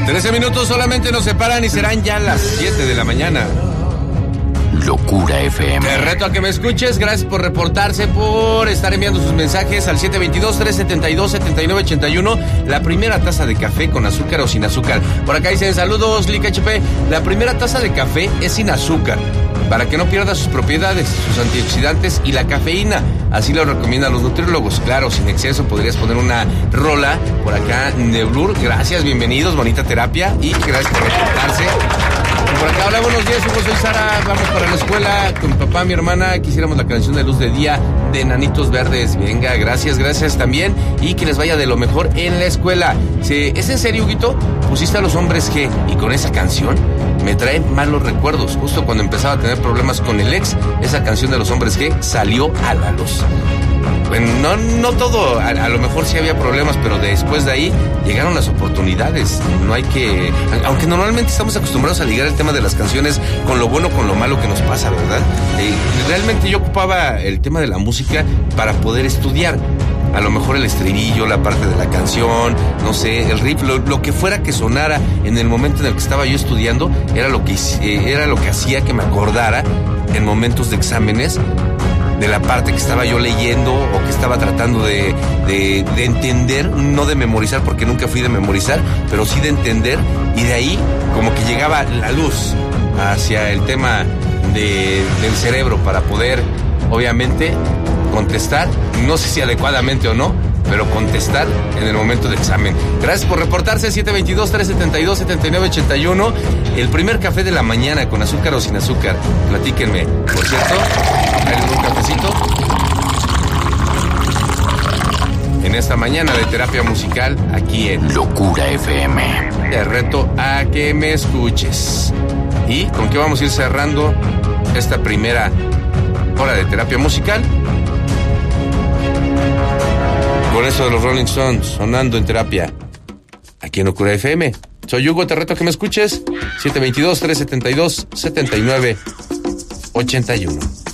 13 minutos solamente nos separan y serán ya las 7 de la mañana. Locura FM. Te reto a que me escuches. Gracias por reportarse, por estar enviando sus mensajes al 722-372-7981. La primera taza de café con azúcar o sin azúcar. Por acá dicen, saludos, Lica HP. La primera taza de café es sin azúcar, para que no pierda sus propiedades, sus antioxidantes y la cafeína. Así lo recomiendan los nutriólogos. Claro, sin exceso. Podrías poner una rola por acá de Blur. Gracias, bienvenidos, bonita terapia. Y gracias por reportarse. Por acá, hola, buenos días, soy Sara, vamos para la escuela con mi papá, mi hermana, quisiéramos la canción de Luz de Día de Enanitos Verdes. Venga, gracias también, y que les vaya de lo mejor en la escuela. ¿Es en serio, Huguito? Pusiste a Los Hombres G, y con esa canción me trae malos recuerdos. Justo cuando empezaba a tener problemas con el ex, esa canción de Los Hombres G salió a la luz. Bueno, no todo, a lo mejor sí había problemas, pero después de ahí llegaron las oportunidades. No hay que... Aunque normalmente estamos acostumbrados a ligar el tema de las canciones con lo bueno, con lo malo que nos pasa, ¿verdad? Realmente yo ocupaba el tema de la música para poder estudiar. A lo mejor el estribillo, la parte de la canción, no sé, el riff, lo que fuera que sonara en el momento en el que estaba yo estudiando, era lo que hacía que me acordara en momentos de exámenes de la parte que estaba yo leyendo o que estaba tratando de entender, no de memorizar, porque nunca fui de memorizar, pero sí de entender, y de ahí como que llegaba la luz hacia el tema del cerebro para poder, obviamente, contestar, no sé si adecuadamente o no, pero contestar en el momento del examen. Gracias por reportarse, 722-372-7981. El primer café de la mañana, con azúcar o sin azúcar. Platíquenme. Por cierto, traigan un cafecito en esta mañana de terapia musical aquí en Locura FM. Te reto a que me escuches. ¿Y con qué vamos a ir cerrando esta primera hora de terapia musical? Con eso de los Rolling Stones sonando en terapia aquí en Locura FM. Soy Hugo, te reto a que me escuches. 722-372-7981.